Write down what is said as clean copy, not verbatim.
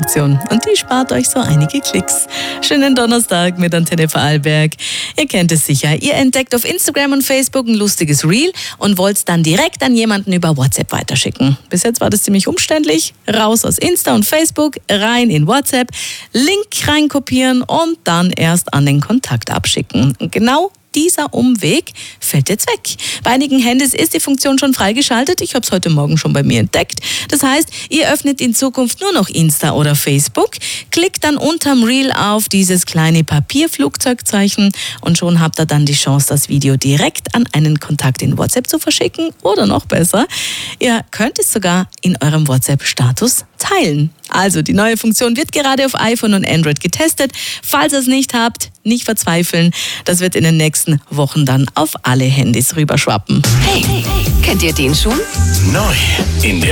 Funktion. Und die spart euch so einige Klicks. Schönen Donnerstag mit Antenne Vorarlberg. Ihr kennt es sicher. Ihr entdeckt auf Instagram und Facebook ein lustiges Reel und wollt es dann direkt an jemanden über WhatsApp weiterschicken. Bis jetzt war das ziemlich umständlich. Raus aus Insta und Facebook, rein in WhatsApp, Link reinkopieren und dann erst an den Kontakt abschicken. Und genau dieser Umweg fällt jetzt weg. Bei einigen Handys ist die Funktion schon freigeschaltet. Ich habe es heute Morgen schon bei mir entdeckt. Das heißt, ihr öffnet in Zukunft nur noch Insta oder Facebook, klickt dann unterm Reel auf dieses kleine Papierflugzeugzeichen und schon habt ihr dann die Chance, das Video direkt an einen Kontakt in WhatsApp zu verschicken oder noch besser, ihr könnt es sogar in eurem WhatsApp-Status teilen. Also, die neue Funktion wird gerade auf iPhone und Android getestet. Falls ihr es nicht habt, nicht verzweifeln. Das wird in den nächsten Wochen dann auf alle Handys rüberschwappen. Hey, kennt ihr den schon? Neu in der